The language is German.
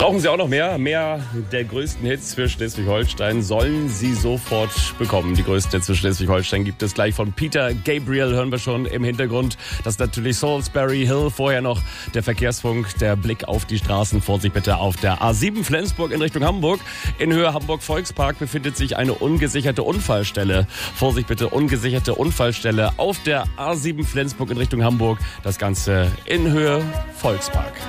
Brauchen Sie auch noch mehr? Mehr der größten Hits für Schleswig-Holstein sollen Sie sofort bekommen. Die größten Hits für Schleswig-Holstein gibt es gleich von Peter Gabriel, hören wir schon im Hintergrund. Das ist natürlich Salisbury Hill. Vorher noch der Verkehrsfunk, der Blick auf die Straßen. Vorsicht bitte auf der A7 Flensburg in Richtung Hamburg. In Höhe Hamburg-Volkspark befindet sich eine ungesicherte Unfallstelle. Vorsicht bitte, ungesicherte Unfallstelle auf der A7 Flensburg in Richtung Hamburg. Das Ganze in Höhe Volkspark.